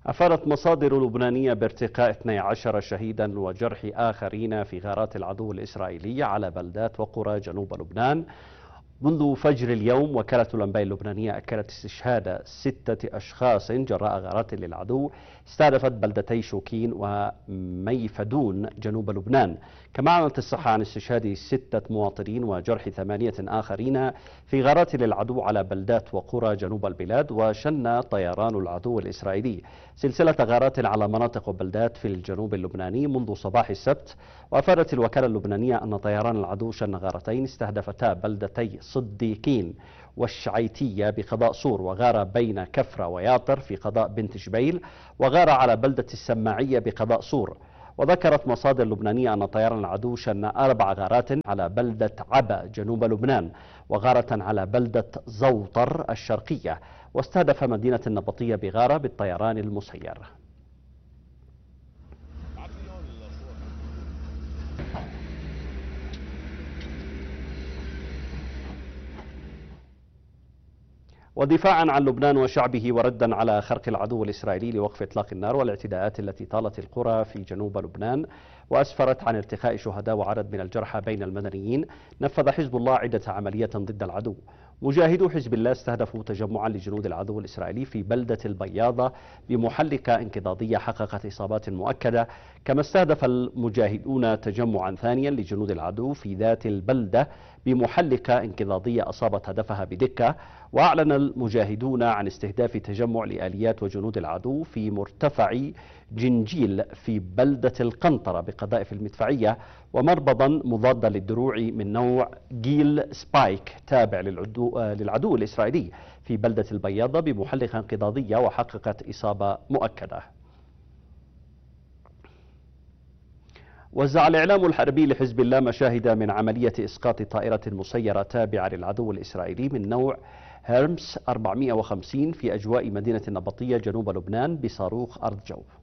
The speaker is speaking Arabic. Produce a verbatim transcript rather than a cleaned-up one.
أفادت مصادر لبنانية بارتقاء اثني عشر شهيدا وجرح آخرين في غارات العدو الإسرائيلي على بلدات وقرى جنوب لبنان منذ فجر اليوم. وكالة الأنباء اللبنانية أكدت استشهاد ستة أشخاص جراء غارات للعدو استهدفت بلدتي شوكين وميفدون جنوب لبنان. كما أعلنت الصحة عن استشهاد ستة مواطنين وجرح ثمانية آخرين في غارات للعدو على بلدات وقرى جنوب البلاد. وشن طيران العدو الإسرائيلي سلسلة غارات على مناطق وبلدات في الجنوب اللبناني منذ صباح السبت. وأفادت الوكالة اللبنانية أن طيران العدو شن غارتين استهدفتا بلدتي صديقين والشعيتية بقضاء صور، وغارة بين كفرة وياطر في قضاء بنت جبيل، وغارة على بلدة السماعية بقضاء صور. وذكرت مصادر لبنانية أن طيران العدو شن أربع غارات على بلدة عبا جنوب لبنان، وغارة على بلدة زوطر الشرقية، واستهدف مدينة النبطية بغارة بالطيران المسير. ودفاعا عن لبنان وشعبه وردا على خرق العدو الإسرائيلي لوقف إطلاق النار والاعتداءات التي طالت القرى في جنوب لبنان وأسفرت عن ارتخاء شهداء وعدد من الجرحى بين المدنيين، نفذ حزب الله عدة عمليات ضد العدو. مجاهدو حزب الله استهدفوا تجمعا لجنود العدو الإسرائيلي في بلدة البياضة بمحلقة انقضاضية حققت إصابات مؤكدة. كما استهدف المجاهدون تجمعا ثانيا لجنود العدو في ذات البلدة بمحلقة انقضاضية أصابت هدفها بدكة. وأعلن المجاهدون عن استهداف تجمع لآليات وجنود العدو في مرتفع جنجيل في بلدة القنطرة بقذائف المدفعية ومربضا مضادا للدروع من نوع جيل سبايك تابع للعدو, للعدو الإسرائيلي في بلدة البياضة بمحلقة انقضاضية وحققت إصابة مؤكدة. وزع الإعلام الحربي لحزب الله مشاهد من عملية إسقاط طائرة مسيرة تابعة للعدو الإسرائيلي من نوع هيرمس أربعمئة وخمسين في أجواء مدينة النبطية جنوب لبنان بصاروخ أرض جو.